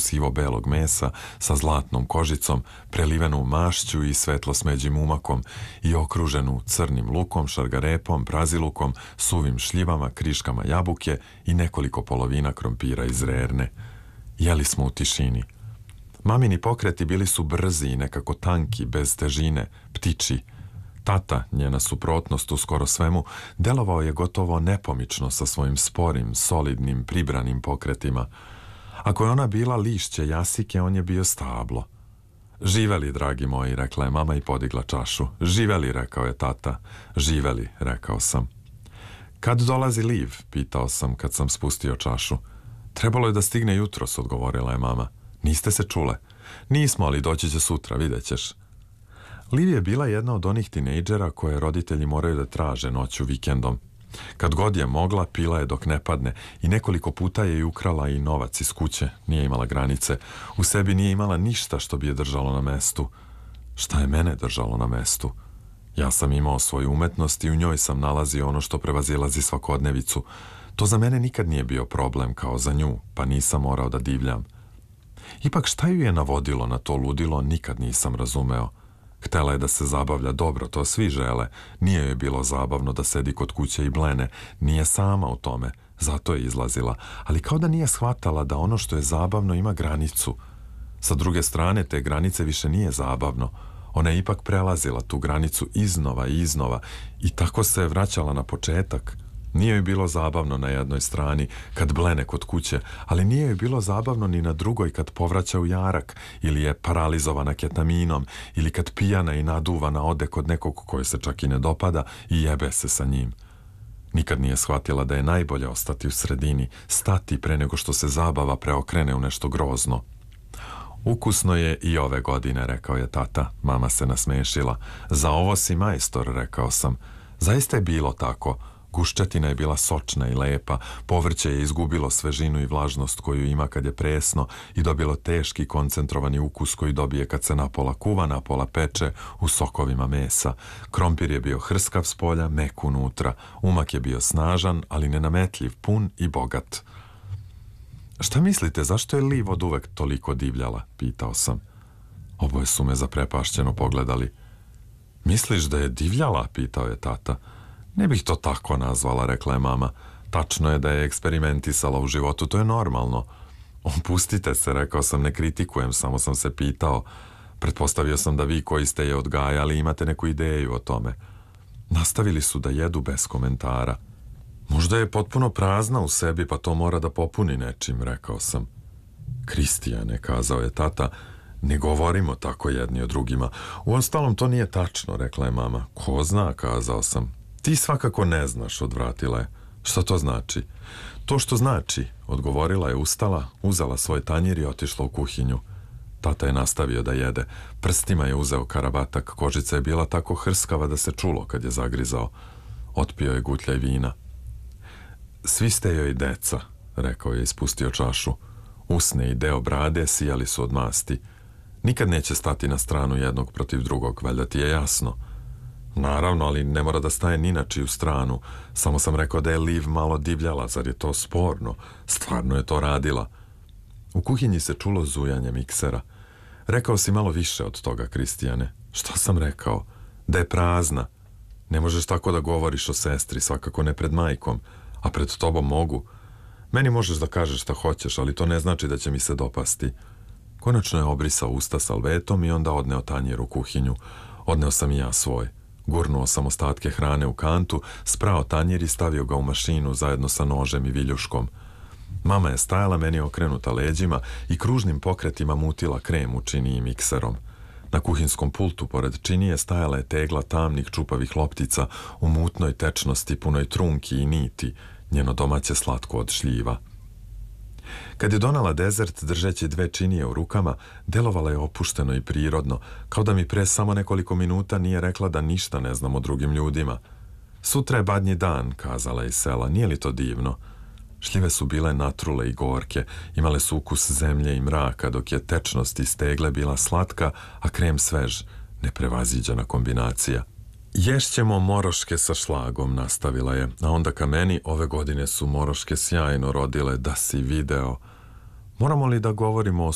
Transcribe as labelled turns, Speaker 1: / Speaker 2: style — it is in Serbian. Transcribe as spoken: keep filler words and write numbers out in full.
Speaker 1: sivo-belog mesa sa zlatnom kožicom, prelivenu mašću i svetlo smeđim umakom i okruženu crnim lukom, šargarepom, prazilukom, suvim šljivama, kriškama jabuke i nekoliko polovina krompira iz rerne. Jeli smo u tišini. Mamini pokreti bili su brzi i nekako tanki, bez težine, ptiči. Tata, njena suprotnost u skoro svemu, delovao je gotovo nepomično sa svojim sporim, solidnim, pribranim pokretima. Ako je ona bila lišće jasike, on je bio stablo. Živeli, dragi moji, rekla je mama i podigla čašu. Živeli, rekao je tata. Živeli, rekao sam. Kad dolazi Liv, pitao sam kad sam spustio čašu. Trebalo je da stigne jutros, odgovorila je mama. Niste se čule? Nismo, ali doći će sutra, vidjet ćeš. Liv je bila jedna od onih tinejdžera koje roditelji moraju da traže noću vikendom. Kad god je mogla, pila je dok ne padne i nekoliko puta je i ukrala i novac iz kuće. Nije imala granice. U sebi nije imala ništa što bi je držalo na mestu. Šta je mene držalo na mestu? Ja sam imao svoju umetnost i u njoj sam nalazio ono što prevazilazi svakodnevicu. To za mene nikad nije bio problem kao za nju, pa nisam morao da divljam. Ipak šta ju je navodilo na to ludilo, nikad nisam razumeo. Htela je da se zabavlja, dobro, to svi žele. Nije joj bilo zabavno da sedi kod kuće i blene. Nije sama u tome, zato je izlazila. Ali kao da nije shvatala da ono što je zabavno ima granicu. Sa druge strane, te granice više nije zabavno. Ona je ipak prelazila tu granicu iznova i iznova i tako se je vraćala na početak. Nije joj bilo zabavno na jednoj strani kad blene kod kuće, ali nije joj bilo zabavno ni na drugoj kad povraća u jarak ili je paralizovana ketaminom ili kad pijana i naduvana ode kod nekog koji se čak i ne dopada i jebe se sa njim. Nikad nije shvatila da je najbolje ostati u sredini, stati pre nego što se zabava preokrene u nešto grozno. Ukusno je i ove godine, rekao je tata. Mama se nasmešila. Za ovo si majstor, rekao sam. Zaista je bilo tako. Guščetina je bila sočna i lepa, povrće je izgubilo svežinu i vlažnost koju ima kad je presno i dobilo teški koncentrovani ukus koji dobije kad se napola kuva, napola peče u sokovima mesa. Krompir je bio hrskav s polja, mek unutra. Umak je bio snažan, ali nenametljiv, pun i bogat. Šta mislite, zašto je Liv od uvek toliko divljala? Pitao sam. Oboje su me zaprepašćeno pogledali. Misliš da je divljala? Pitao je tata. Ne bih to tako nazvala, rekla je mama. Tačno je da je eksperimentisala u životu, to je normalno. Opustite se, rekao sam, ne kritikujem, samo sam se pitao. Pretpostavio sam da vi koji ste je odgajali imate neku ideju o tome. Nastavili su da jedu bez komentara. Možda je potpuno prazna u sebi, pa to mora da popuni nečim, rekao sam. Kristijane, kazao je tata, ne govorimo tako jedni o drugima. Uostalom, to nije tačno, rekla je mama. Ko zna, kazao sam. Ti svakako ne znaš, odvratila je. Šta to znači? To što znači, odgovorila je, ustala, uzela svoj tanjir i otišla u kuhinju. Tata je nastavio da jede. Prstima je uzeo karabatak, kožica je bila tako hrskava da se čulo kad je zagrizao. Otpio je gutljaj vina. Svi ste joj deca, rekao je, ispustio čašu. Usne i deo brade sijali su od masti. Nikad neće stati na stranu jednog protiv drugog, valjda ti je jasno. Naravno, ali ne mora da staje ni na čiju stranu. Samo sam rekao da je Liv malo divljala, zar je to sporno? Stvarno je to radila. U kuhinji se čulo zujanje miksera. Rekao si malo više od toga, Kristijane. Šta sam rekao? Da je prazna. Ne možeš tako da govoriš o sestri, svakako ne pred majkom. A pred tobom mogu. Meni možeš da kažeš šta hoćeš, ali to ne znači da će mi se dopasti. Konačno je obrisao usta salvetom i onda odneo tanjir u kuhinju. Odneo sam i ja svoj. Gurnuo sam ostatke hrane u kantu, sprao tanjir i stavio ga u mašinu zajedno sa nožem i viljuškom. Mama je stajala meni okrenuta leđima i kružnim pokretima mutila krem u činiji mikserom. Na kuhinskom pultu pored činije stajala je tegla tamnih čupavih loptica u mutnoj tečnosti punoj trunki i niti, njeno domaće slatko od šljiva. Kad je donala dezert držeći dve činije u rukama, delovala je opušteno i prirodno, kao da mi pre samo nekoliko minuta nije rekla da ništa ne znam o drugim ljudima. Sutra je badnji dan, kazala je iz sela, nije li to divno? Šljive su bile natrule i gorke, imale su ukus zemlje i mraka, dok je tečnost iz tegle bila slatka, a krem svež, neprevaziđena kombinacija. Ješćemo moroške sa šlagom, nastavila je, a onda ka meni, ove godine su moroške sjajno rodile, da si video. Moramo li da govorimo o